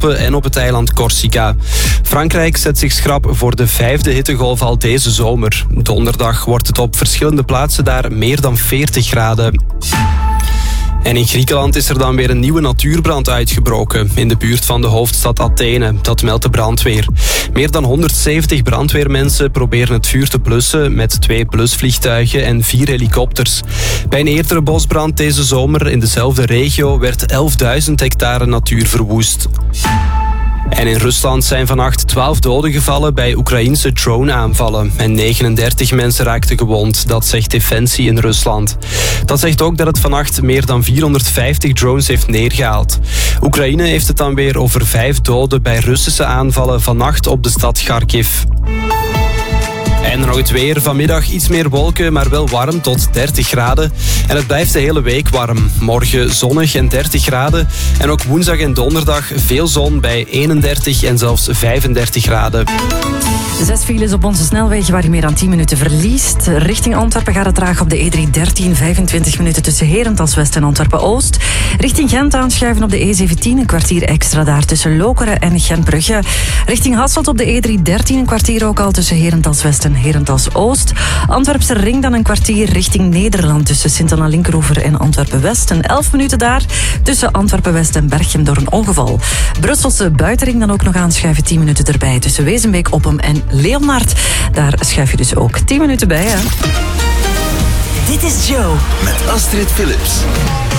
Alpen en op het eiland Corsica. Frankrijk zet zich schrap voor de 5e hittegolf al deze zomer. Donderdag wordt het op verschillende plaatsen daar meer dan 40 graden. En in Griekenland is er dan weer een nieuwe natuurbrand uitgebroken in de buurt van de hoofdstad Athene. Dat meldt de brandweer. Meer dan 170 brandweermensen proberen het vuur te blussen met 2 blusvliegtuigen en 4 helikopters. Bij een eerdere bosbrand deze zomer in dezelfde regio werd 11.000 hectare natuur verwoest. En in Rusland zijn vannacht 12 doden gevallen bij Oekraïense drone-aanvallen. En 39 mensen raakten gewond, dat zegt Defensie in Rusland. Dat zegt ook dat het vannacht meer dan 450 drones heeft neergehaald. Oekraïne heeft het dan weer over 5 doden bij Russische aanvallen vannacht op de stad Kharkiv. En nog het weer. Vanmiddag iets meer wolken, maar wel warm tot 30 graden. En het blijft de hele week warm. Morgen zonnig en 30 graden. En ook woensdag en donderdag veel zon bij 31 en zelfs 35 graden. 6 files op onze snelwegen waar je meer dan 10 minuten verliest. Richting Antwerpen gaat het traag op de E313, 25 minuten tussen Herentals West en Antwerpen-Oost. Richting Gent aanschuiven op de E17, een kwartier extra daar tussen Lokeren en Gentbrugge. Richting Hasselt op de E313, een kwartier ook al tussen Herentals West en Herentals-Oost. Antwerpse ring dan een kwartier richting Nederland tussen Sint-Anna-Linkeroever en Antwerpen-West. En 11 minuten daar tussen Antwerpen-West en Berchem door een ongeval. Brusselse buitenring dan ook nog aanschuiven, 10 minuten erbij tussen Wezenbeek, Oppem en Leonard. Daar schuif je dus ook 10 minuten bij, hè? Dit is Joe met Astrid Philips.